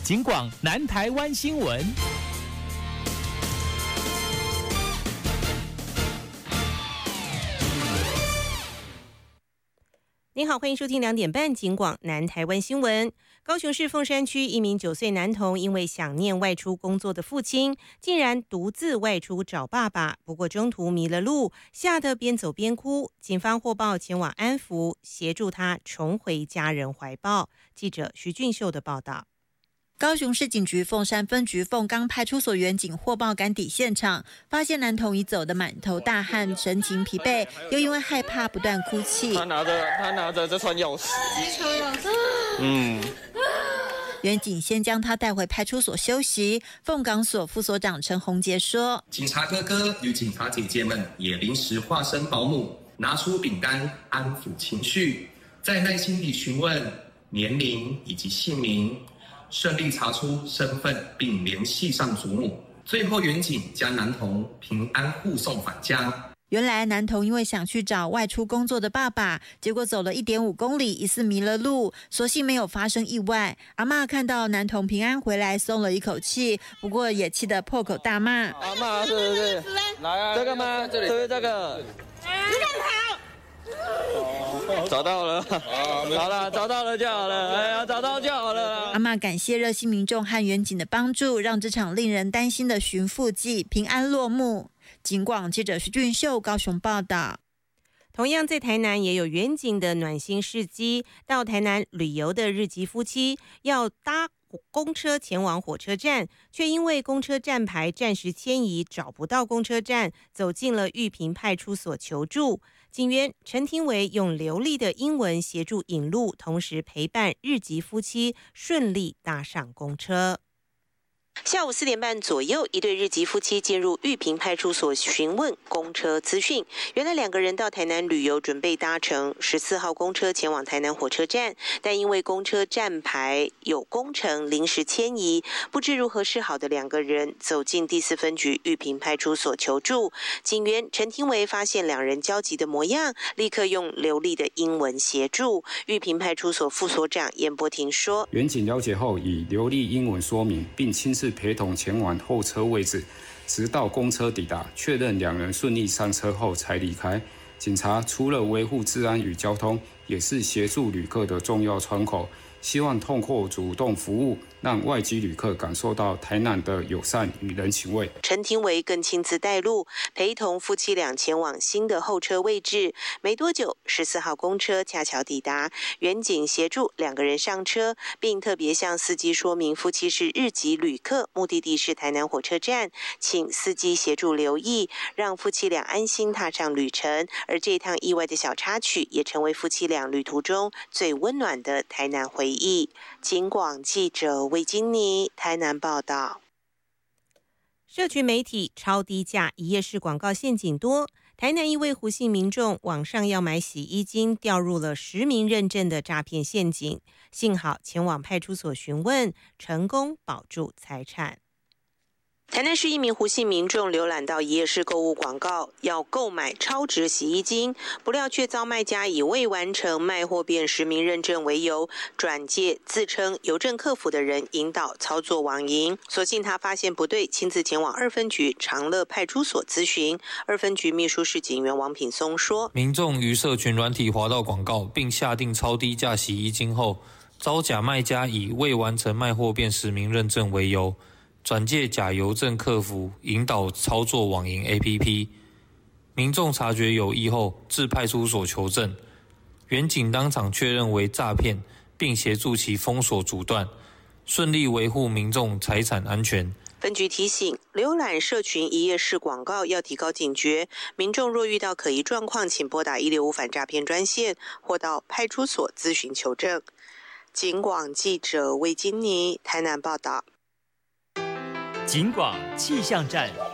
警广南台湾新闻。 您好，欢迎收听2点半警广南台湾新闻。高雄市凤山区一名9岁男童因为想念外出工作的父亲，竟然独自外出找爸爸，不过中途迷了路，吓得边走边哭。警方获报前往安抚，协助他重回家人怀抱。记者徐俊秀的报道。 高雄市警局凤山分局凤冈派出所员警获报赶抵现场，发现男童已走得满头大汗，神情疲惫，又因为害怕不断哭泣。 他拿着这串钥匙， 机车钥匙。 员警先将他带回派出所休息。凤冈所副所长陈宏杰说：“ 警察哥哥与警察姐姐们也临时化身保姆，拿出饼干安抚情绪，再耐心地询问年龄以及姓名。”顺利查出身份，并联系上祖母。最后，员警将男童平安护送返家。 原来男童因为想去找外出工作的爸爸，结果走了1.5公里，疑似迷了路，所幸没有发生意外。阿嬷看到男童平安回来，松了一口气，不过也气得破口大骂。 阿嬷是来啊，这个吗？这里是这个。 你敢跑？ 找到了，好了，找到了就好了，哎呀，找到就好了。 阿嬷感谢热心民众和员警的帮助，让这场令人担心的寻父记平安落幕。警广记者徐俊秀高雄报道。 同样在台南也有远景的暖心事迹，到台南旅游的日籍夫妻要搭公车前往火车站，却因为公车站牌暂时迁移，找不到公车站，走进了玉屏派出所求助。警员陈廷维用流利的英文协助引路，同时陪伴日籍夫妻顺利搭上公车。下午4点半左右，一对日籍夫妻进入玉屏派出所询问公车资讯。原来2个人到台南旅游，准备搭乘14号公车前往台南火车站，但因为公车站牌有工程临时迁移，不知如何是好的2个人走进第4分局玉屏派出所求助。警员陈廷维发现2人焦急的模样，立刻用流利的英文协助。玉屏派出所副所长严伯庭说：“ 员警了解后，以流利英文说明，并亲自陪同前往候车位置，直到公车抵达，确认2人顺利上车后才离开。警察除了维护治安与交通，也是协助旅客的重要窗口。希望透过主动服务，让外籍旅客感受到台南的友善与人情味。” 陈廷维更亲自带路，陪同夫妻俩前往新的候车位置。没多久，14号公车恰巧抵达，员警协助2个人上车，并特别向司机说明夫妻是日籍旅客，目的地是台南火车站，请司机协助留意，让夫妻俩安心踏上旅程。而这趟意外的小插曲，也成为夫妻俩旅途中最温暖的台南回忆。警广记者魏金妮台南报道。社群媒体超低价一页式广告陷阱多，台南一位胡姓民众网上要买洗衣精，掉入了实名认证的诈骗陷阱，幸好前往派出所询问，成功保住财产。台南市一名胡姓民众浏览到一页式购物广告，要购买超值洗衣精，不料却遭卖家以未完成卖货变实名认证为由，转介自称邮政客服的人引导操作网银。所幸他发现不对，亲自前往2分局长乐派出所咨询。2分局秘书室警员王品松说：“ 民众于社群软体滑到广告，并下定超低价洗衣精后，遭假卖家以未完成卖货变实名认证为由，转介假邮政客服引导操作网银 APP， 民众察觉有异后，至派出所求证，员警当场确认为诈骗，并协助其封锁阻断，顺利维护民众财产安全。” 分局提醒，浏览社群一页式广告要提高警觉，民众若遇到可疑状况，请拨打165反诈骗专线，或到派出所咨询求证。警广记者魏金妮台南报道。 警广气象站。